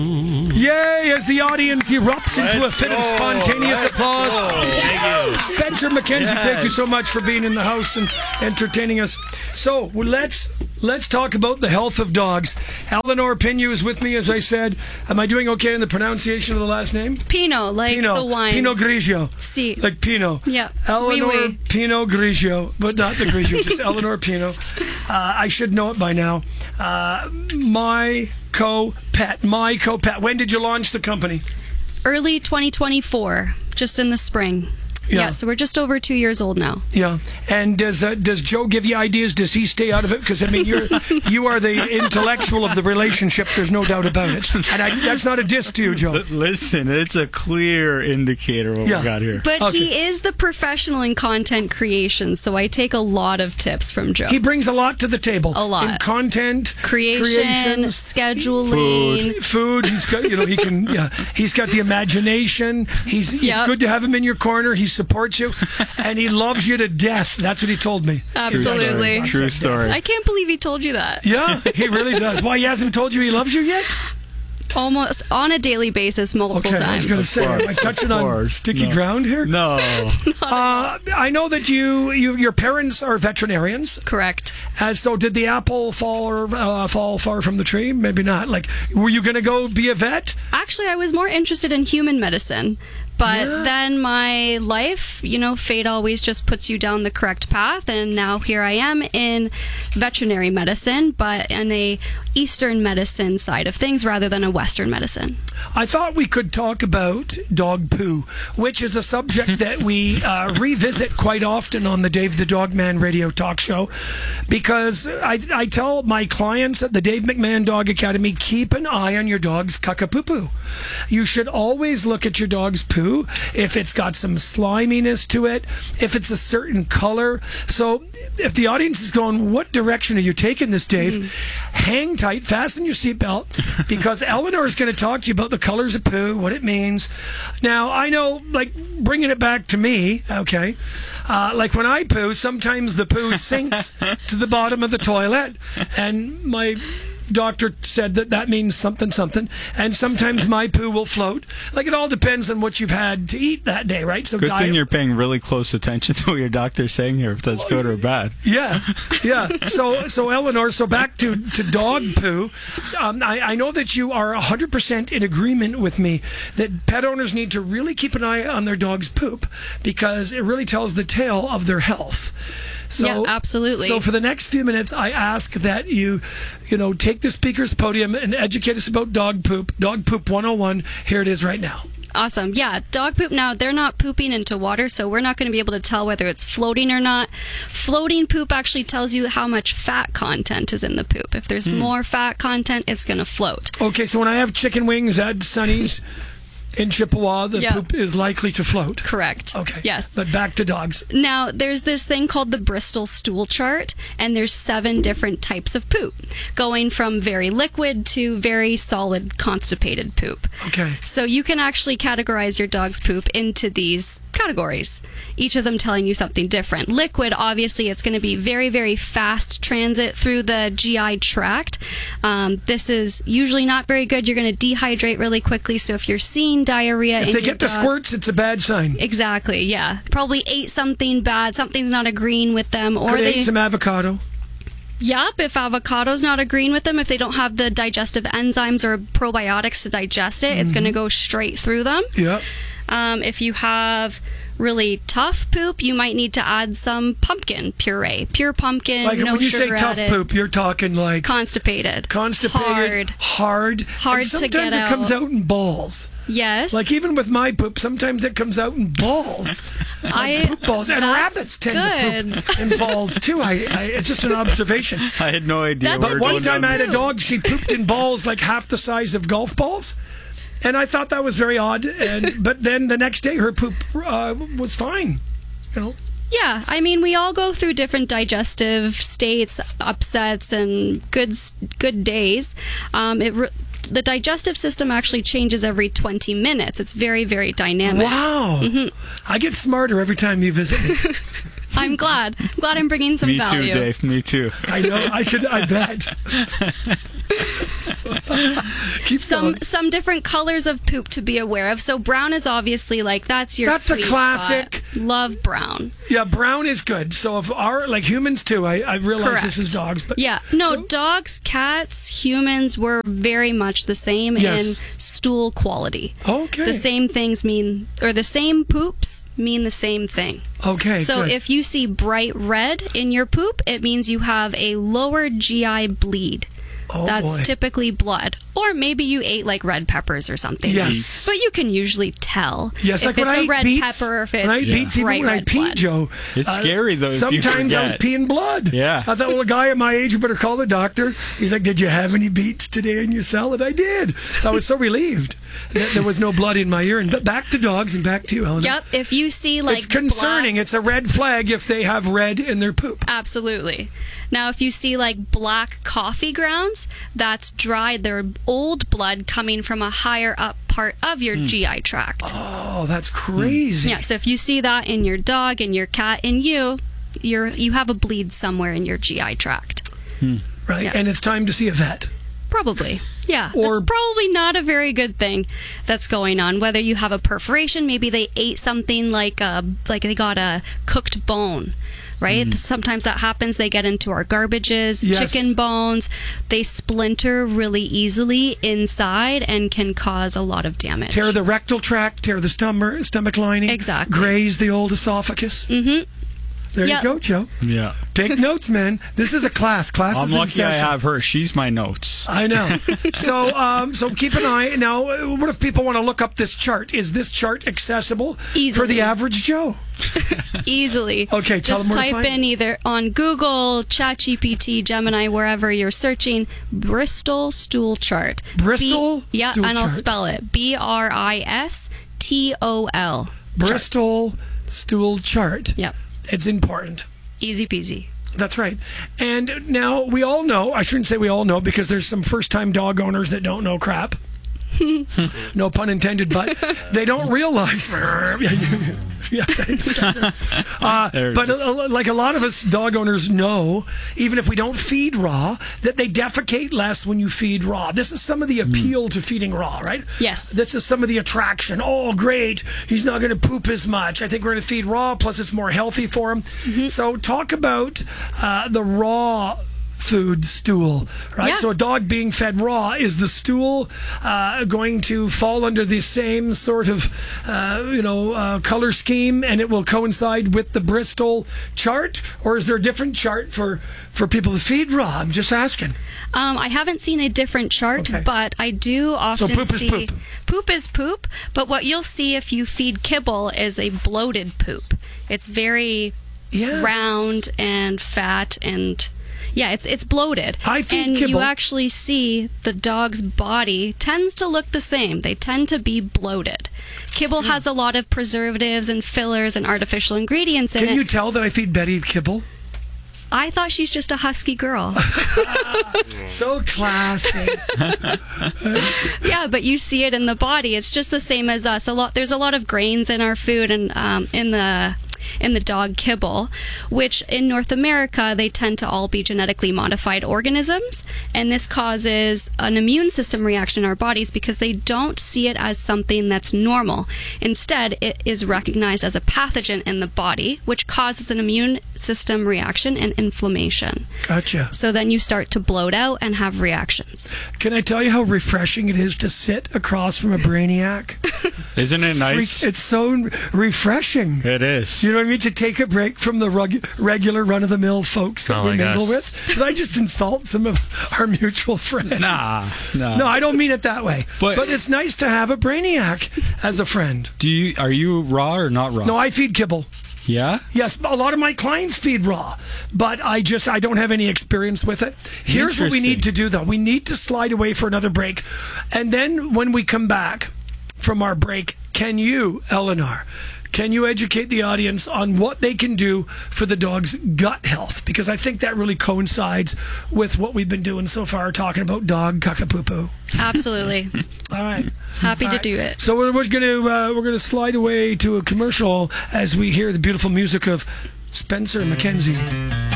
Yay, as the audience erupts into a fit of spontaneous applause. Thank you. Spencer McKenzie, thank you so much for being in the house and entertaining us. So, let's talk about the health of dogs. Eleanor Pinu is with me, as I said. Am I doing okay in the pronunciation of the last name? Pinot, like the wine. Pinot Grigio. Si. Like Pinot. Yeah. Eleanor Oui. Pinot Grigio, but not the Grigio, just Eleanor Pinu. I should know it by now. My co-pet. When did you launch the company? Early 2024, just in the spring. Yeah, so we're just over 2 years old now. Yeah, and does Joe give you ideas? Does he stay out of it? Because I mean, you are the intellectual of the relationship. There's no doubt about it. And that's not a diss to you, Joe. Listen, it's a clear indicator what we got here. But he is the professional in content creation, so I take a lot of tips from Joe. He brings a lot to the table. A lot. In content creation, scheduling, food. He's got, he can. Yeah, he's got the imagination. It's good to have him in your corner. He supports you, and he loves you to death. That's what he told me. Absolutely. True story. I can't believe he told you that. Yeah, he really does. Why, he hasn't told you he loves you yet? Almost on a daily basis, multiple times. I was going to say, am I touching on sticky ground here? No. I know that your parents are veterinarians. Correct. So did the apple fall far from the tree? Maybe not. Like, were you going to go be a vet? Actually, I was more interested in human medicine. But then my life, fate always just puts you down the correct path. And now here I am in veterinary medicine, but in a Eastern medicine side of things rather than a Western medicine. I thought we could talk about dog poo, which is a subject that we revisit quite often on the Dave the Dog Man radio talk show, because I tell my clients at the Dave McMahon Dog Academy, keep an eye on your dog's caca-poo-poo. You should always look at your dog's poo, if it's got some sliminess to it, if it's a certain color. So if the audience is going, what direction are you taking this, Dave? Hang tight, fasten your seatbelt, because Eleanor is going to talk to you about the colors of poo, what it means. Now, I know, like, bringing it back to me, okay, like when I poo, sometimes the poo sinks to the bottom of the toilet, and my doctor said that means something, and sometimes my poo will float. Like, it all depends on what you've had to eat that day, right? So good thing you're paying really close attention to what your doctor's saying here, if that's good or bad. Yeah. So Eleanor, back to dog poo. I know that you are 100% in agreement with me that pet owners need to really keep an eye on their dog's poop, because it really tells the tale of their health. Yeah, absolutely. So for the next few minutes, I ask that you take the speaker's podium and educate us about dog poop. Dog Poop 101. Here it is right now. Awesome. Yeah, dog poop, now they're not pooping into water, so we're not going to be able to tell whether it's floating or not. Floating poop actually tells you how much fat content is in the poop. If there's more fat content, it's going to float. Okay, so when I have chicken wings at Sonny's in Chippewa, the poop is likely to float. Correct. Okay. Yes. But back to dogs. Now, there's this thing called the Bristol stool chart, and there's 7 different types of poop, going from very liquid to very solid constipated poop. Okay. So you can actually categorize your dog's poop into these categories, each of them telling you something different. Liquid, obviously, it's going to be very, very fast transit through the GI tract. This is usually not very good. You're going to dehydrate really quickly, so if you're seeing diarrhea, if they get the squirts, it's a bad sign. Exactly. Yeah, probably ate something bad. Something's not agreeing with them, or they ate some avocado. Yep, if avocado's not agreeing with them, if they don't have the digestive enzymes or probiotics to digest it, it's going to go straight through them. Yep. If you have really tough poop, you might need to add some pumpkin puree. Pure pumpkin, like, no when you sugar say tough added. Poop, you're talking like Constipated. Hard to get out. Sometimes it comes out in balls. Yes. Like, even with my poop, sometimes it comes out in balls. Poop balls. And rabbits tend to poop in balls, too. It's just an observation. I had no idea. But one time I had a dog, she pooped in balls like half the size of golf balls. And I thought that was very odd. But then the next day, her poop was fine. Yeah, I mean, we all go through different digestive states, upsets, and good days. The digestive system actually changes every 20 minutes. It's very, very dynamic. Wow. Mm-hmm. I get smarter every time you visit me. I'm glad. I'm bringing some value. Me too, Dave. Me too. I know. I bet. Keep going. Some different colors of poop to be aware of. So brown is obviously like that's the sweet classic spot. Love brown. Yeah, brown is good. So if like humans too, I realize Correct. this is dogs, but dogs, cats, humans were very much the same in stool quality. Okay. The same things mean, or the same poops mean the same thing. Okay. So good. if you see bright red in your poop, it means you have a lower GI bleed. Oh, That's boy. typically blood. Or maybe you ate like red peppers or something. Yes. But you can usually tell Yes, if like it's when I a eat red beets, pepper or if it's when I eat beets, even bright when I red pee, blood. Joe. It's scary, though, if you Sometimes I was forget. peeing blood. Yeah. I thought, well, a guy at my age, you better call the doctor. He's like, did you have any beets today in your salad? I did. So I was so relieved that there was no blood in my urine. But back to dogs and back to you, Eleanor. Yep. If you see like It's concerning. black- It's a red flag if they have red in their poop. Absolutely. Now, if you see like black coffee grounds, that's dried. They're old blood coming from a higher up part of your GI tract. Oh, that's crazy. Yeah. So if you see that in your dog, in your cat, in you have a bleed somewhere in your GI tract. Right. Yeah. And it's time to see a vet. Probably. Yeah. Or- That's probably not a very good thing that's going on. Whether you have a perforation, maybe they ate something like they got a cooked bone. Right? Sometimes that happens. They get into our garbages, Yes. chicken bones. They splinter really easily inside and can cause a lot of damage. Tear the rectal tract, tear the stomach lining. Exactly. Graze the old esophagus. Mm-hmm. There Yep. you go, Joe. Yeah. Take notes, man. This is a class. Class I'm is in lucky I session. have her. She's my notes. I know. So keep an eye. Now, what if people want to look up this chart? Is this chart accessible for Easily. the average Joe? Easily. Okay, tell just them where to type find in it. either on Google, ChatGPT, Gemini, wherever you're searching, Bristol stool chart. Bristol Yeah, stool and I'll chart. spell it BRISTOL. Bristol stool chart. Yep. It's important. Easy peasy. That's right. And now we all know, I shouldn't say we all know because there's some first-time dog owners that don't know crap. No pun intended, but they don't realize. Yeah, thanks. There it But is. like a lot of us dog owners know, even if we don't feed raw, that they defecate less when you feed raw. This is some of the appeal to feeding raw, right? Yes. This is some of the attraction. Oh, great. He's not going to poop as much. I think we're going to feed raw, plus it's more healthy for him. So talk about the raw food stool, right? Yeah. So a dog being fed raw, is the stool going to fall under the same sort of color scheme, and it will coincide with the Bristol chart, or is there a different chart for people to feed raw? I'm just asking. I haven't seen a different chart, Okay. but I do often poop is see poop. Poop is poop. But what you'll see if you feed kibble is a bloated poop. It's very Yes. round and fat and it's bloated. I feed and kibble. you actually see the dog's body tends to look the same. They tend to be bloated. Kibble has a lot of preservatives and fillers and artificial ingredients in Can it. you tell that I feed Betty kibble? I thought she's just a husky girl. So classy. Yeah, but you see it in the body. It's just the same as us. There's a lot of grains in our food and in the dog kibble, which in North America they tend to all be genetically modified organisms, and this causes an immune system reaction in our bodies because they don't see it as something that's normal. Instead, it is recognized as a pathogen in the body, which causes an immune system reaction and inflammation. Gotcha. So then you start to bloat out and have reactions. Can I tell you how refreshing it is to sit across from a brainiac? Isn't it nice? It's so refreshing. It is. You know what I mean? To take a break from the regular run-of-the-mill folks that Not we like mingle us. with. Did I just insult some of our mutual friends? Nah. No, I don't mean it that way. But- But it's nice to have a brainiac as a friend. Are you raw or not raw? No, I feed kibble. Yeah? Yes, a lot of my clients feed raw, but I don't have any experience with it. Here's what we need Interesting. to do, though. We need to slide away for another break. And then when we come back from our break, can you, Eleanor, educate the audience on what they can do for the dog's gut health? Because I think that really coincides with what we've been doing so far, talking about dog caca-poo-poo. Absolutely. All right. Happy All to right. do it. So we're gonna slide away to a commercial as we hear the beautiful music of Spencer McKenzie.